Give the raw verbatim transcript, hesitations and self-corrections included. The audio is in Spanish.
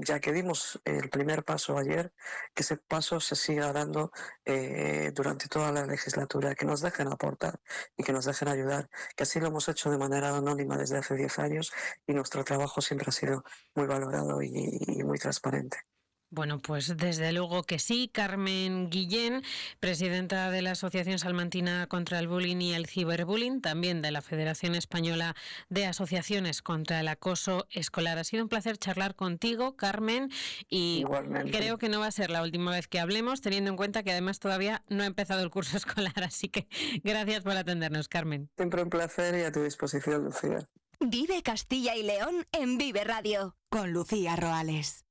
ya que dimos el primer paso ayer, que ese paso se siga dando eh, durante toda la legislatura, que nos dejen aportar y que nos dejen ayudar, que así lo hemos hecho de manera anónima desde hace diez años y nuestro trabajo siempre ha sido muy valorado y, y muy transparente. Bueno, pues desde luego que sí. Carmen Guillén, presidenta de la Asociación Salmantina contra el Bullying y el Ciberbullying, también de la Federación Española de Asociaciones contra el Acoso Escolar. Ha sido un placer charlar contigo, Carmen, y Igualmente. Creo que no va a ser la última vez que hablemos, teniendo en cuenta que además todavía no ha empezado el curso escolar, así que gracias por atendernos, Carmen. Siempre un placer y a tu disposición, Lucía. Vive Castilla y León en Vive Radio, con Lucía Roales.